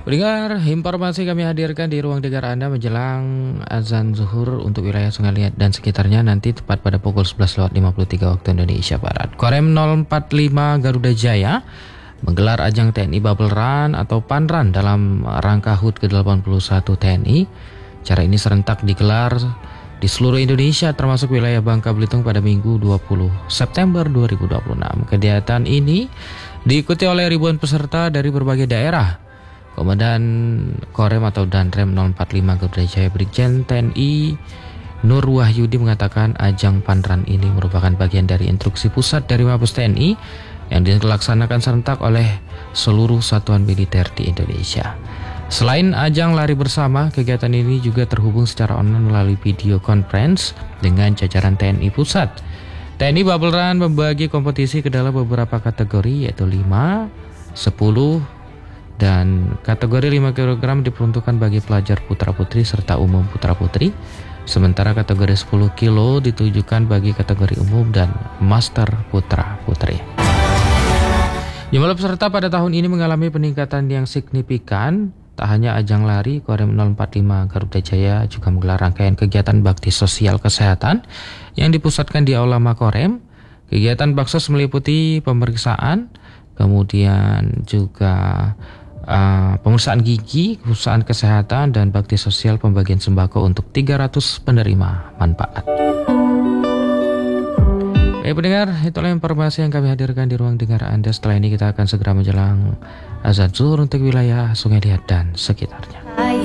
Pendengar, informasi kami hadirkan di ruang dengar Anda menjelang azan zuhur untuk wilayah Sungai Liat dan sekitarnya nanti tepat pada pukul 11.53 waktu Indonesia Barat. Korem 045 Garuda Jaya menggelar ajang TNI Bubble Run atau Panran dalam rangka HUT ke-81 TNI. Acara ini serentak digelar di seluruh Indonesia termasuk wilayah Bangka Belitung pada Minggu 20 September 2026. Kegiatan ini diikuti oleh ribuan peserta dari berbagai daerah. Komandan Korem atau Danrem 045 Garuda Jaya Brigjen TNI Nur Wahyudi mengatakan ajang Panran ini merupakan bagian dari instruksi pusat dari Mabes TNI yang dilaksanakan serentak oleh seluruh satuan militer di Indonesia. Selain ajang lari bersama, kegiatan ini juga terhubung secara online melalui video conference dengan jajaran TNI Pusat. TNI Bubble Run membagi kompetisi ke dalam beberapa kategori yaitu 5, 10, dan kategori 5 kg diperuntukkan bagi pelajar putra-putri serta umum putra-putri. Sementara kategori 10 kg ditujukan bagi kategori umum dan master putra-putri. Jumlah peserta pada tahun ini mengalami peningkatan yang signifikan. Tak hanya ajang lari, Korem 045 Garuda Jaya juga menggelar rangkaian kegiatan bakti sosial kesehatan yang dipusatkan di Aula Makorem. Kegiatan baksos meliputi pemeriksaan, kemudian juga pemeriksaan gigi, pemeriksaan kesehatan, dan bakti sosial pembagian sembako untuk 300 penerima manfaat. Pendengar, itulah informasi yang kami hadirkan di ruang dengar Anda. Setelah ini kita akan segera menjelang azan zuhur untuk wilayah Sungai Liat dan sekitarnya.